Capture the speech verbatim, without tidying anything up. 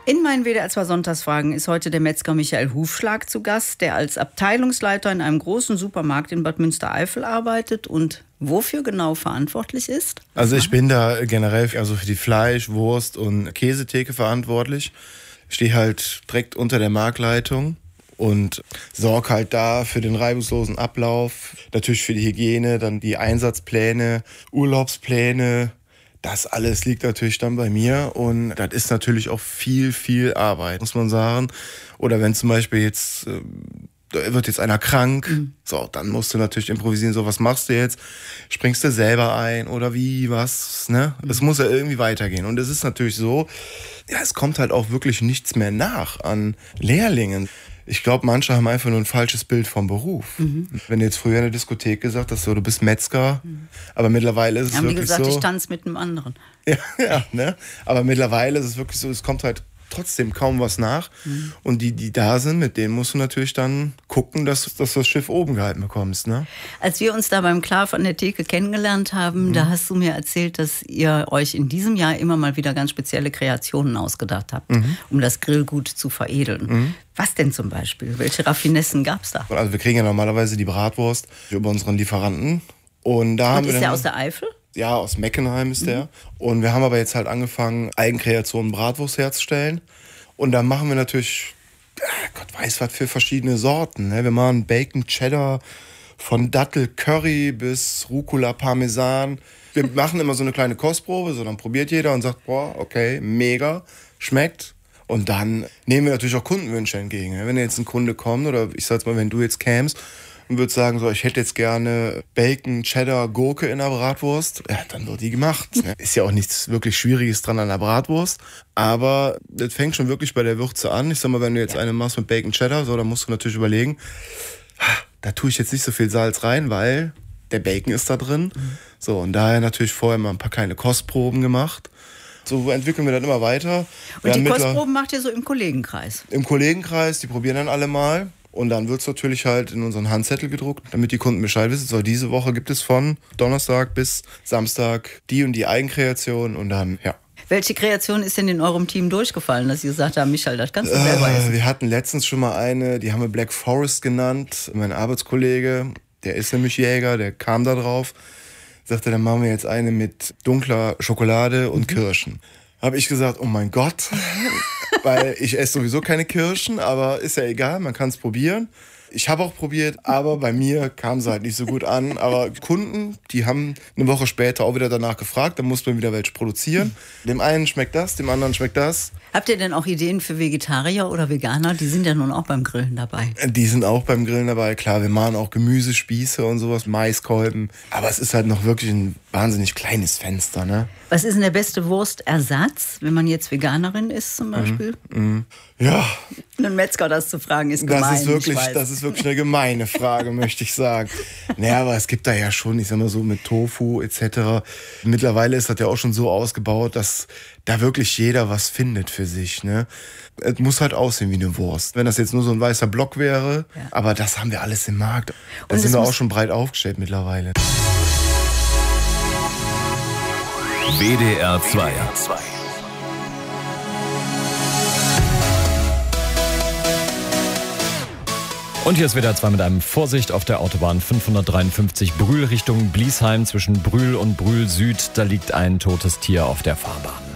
In meinen W D R zwei Sonntagsfragen ist heute der Metzger Michael Hufschlag zu Gast, der als Abteilungsleiter in einem großen Supermarkt in Bad Münstereifel arbeitet und wofür genau verantwortlich ist? Also ich bin da generell also für die Fleisch-, Wurst- und Käsetheke verantwortlich. Ich stehe halt direkt unter der Marktleitung und sorge halt da für den reibungslosen Ablauf, natürlich für die Hygiene, dann die Einsatzpläne, Urlaubspläne. Das alles liegt natürlich dann bei mir und das ist natürlich auch viel, viel Arbeit, muss man sagen. Oder wenn zum Beispiel jetzt, äh, da wird jetzt einer krank, mhm. so, dann musst du natürlich improvisieren, so, was machst du jetzt? Springst du selber ein oder wie, was, ne? Mhm. Es muss ja irgendwie weitergehen. Und es ist natürlich so, ja, es kommt halt auch wirklich nichts mehr nach an Lehrlingen. Ich glaube, manche haben einfach nur ein falsches Bild vom Beruf. Mhm. Wenn du jetzt früher in der Diskothek gesagt hast, so, du bist Metzger, mhm. aber mittlerweile ist es haben wirklich so... Haben die gesagt, so, ich tanze mit einem anderen. Ja, ja, ne? Aber mittlerweile ist es wirklich so, es kommt halt trotzdem kaum was nach. Mhm. Und die, die da sind, mit denen musst du natürlich dann gucken, dass, dass du das Schiff oben gehalten bekommst. Ne? Als wir uns da beim Klav an der Theke kennengelernt haben, mhm. da hast du mir erzählt, dass ihr euch in diesem Jahr immer mal wieder ganz spezielle Kreationen ausgedacht habt, mhm. um das Grillgut zu veredeln. Mhm. Was denn zum Beispiel? Welche Raffinessen gab es da? Also wir kriegen ja normalerweise die Bratwurst über unseren Lieferanten. Und, da Und haben ist wir dann, der aus der Eifel? Ja, aus Meckenheim ist der. Mhm. Und wir haben aber jetzt halt angefangen, Eigenkreationen Bratwurst herzustellen. Und da machen wir natürlich, Gott weiß was für verschiedene Sorten. Wir machen Bacon Cheddar, von Dattel Curry bis Rucola Parmesan. Wir machen immer so eine kleine Kostprobe, so dann probiert jeder und sagt, boah, okay, mega, schmeckt. Und dann nehmen wir natürlich auch Kundenwünsche entgegen. Wenn jetzt ein Kunde kommt oder ich sag's mal, wenn du jetzt kämst, und würde sagen, so, ich hätte jetzt gerne Bacon, Cheddar, Gurke in der Bratwurst, ja, dann wird die gemacht. Ne? Ist ja auch nichts wirklich Schwieriges dran an der Bratwurst, aber das fängt schon wirklich bei der Würze an. Ich sag mal, wenn du jetzt ja. eine machst mit Bacon, Cheddar, so, dann musst du natürlich überlegen, da tue ich jetzt nicht so viel Salz rein, weil der Bacon ist da drin. Mhm. So, und daher natürlich vorher mal ein paar kleine Kostproben gemacht. So entwickeln wir dann immer weiter. Und die Kostproben macht ihr so im Kollegenkreis? Im Kollegenkreis, die probieren dann alle mal. Und dann wird es natürlich halt in unseren Handzettel gedruckt, damit die Kunden Bescheid wissen. So, diese Woche gibt es von Donnerstag bis Samstag die und die Eigenkreation und dann, ja. Welche Kreation ist denn in eurem Team durchgefallen, dass ihr gesagt habt, Michael, das kannst du selber essen? Äh, wir hatten letztens schon mal eine, die haben wir Black Forest genannt. Mein Arbeitskollege, der ist nämlich Jäger, der kam da drauf. Sagte, dann machen wir jetzt eine mit dunkler Schokolade und mhm. Kirschen. Habe ich gesagt, oh mein Gott, weil ich esse sowieso keine Kirschen, aber ist ja egal, man kann es probieren. Ich habe auch probiert, aber bei mir kam es halt nicht so gut an. Aber Kunden, die haben eine Woche später auch wieder danach gefragt, dann musste man wieder welche produzieren. Dem einen schmeckt das, dem anderen schmeckt das. Habt ihr denn auch Ideen für Vegetarier oder Veganer? Die sind ja nun auch beim Grillen dabei. Die sind auch beim Grillen dabei, klar. Wir machen auch Gemüsespieße und sowas, Maiskolben. Aber es ist halt noch wirklich ein wahnsinnig kleines Fenster, ne? Was ist denn der beste Wurstersatz, wenn man jetzt Veganerin ist zum Beispiel? Mm, mm. Ja. Einen Metzger das zu fragen ist gemein. Das ist wirklich, das ist wirklich eine gemeine Frage, möchte ich sagen. Naja, aber es gibt da ja schon, ich sag mal so, mit Tofu et cetera. Mittlerweile ist das ja auch schon so ausgebaut, dass da wirklich jeder was findet für sich, ne? Es muss halt aussehen wie eine Wurst. Wenn das jetzt nur so ein weißer Block wäre, ja. aber das haben wir alles im Markt. Da sind wir auch schon breit aufgestellt mittlerweile. W D R zwei. Und hier ist W D R zwei mit einem Vorsicht auf der Autobahn fünfhundertdreiundfünfzig Brühl Richtung Bliesheim zwischen Brühl und Brühl Süd. Da liegt ein totes Tier auf der Fahrbahn.